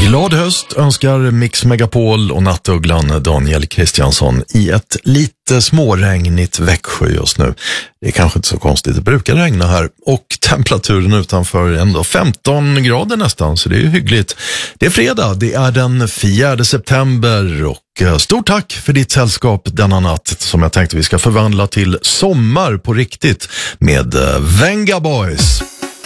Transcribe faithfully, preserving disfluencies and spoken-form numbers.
Glad höst önskar Mix Megapol och nattugglan Daniel Kristiansson i ett lite småregnigt Växjö just nu. Det är kanske inte så konstigt, det brukar regna här och temperaturen utanför ändå femton grader nästan, så det är ju hyggligt. Det är fredag, det är den fjärde september och stort tack för ditt sällskap denna natt som jag tänkte vi ska förvandla till sommar på riktigt med Venga Boys.